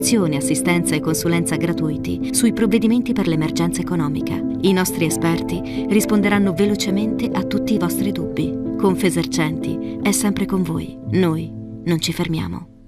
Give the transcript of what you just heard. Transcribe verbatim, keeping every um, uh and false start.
assistenza e consulenza gratuiti sui provvedimenti per l'emergenza economica. I nostri esperti risponderanno velocemente a tutti i vostri dubbi. Confesercenti è sempre con voi. Noi non ci fermiamo.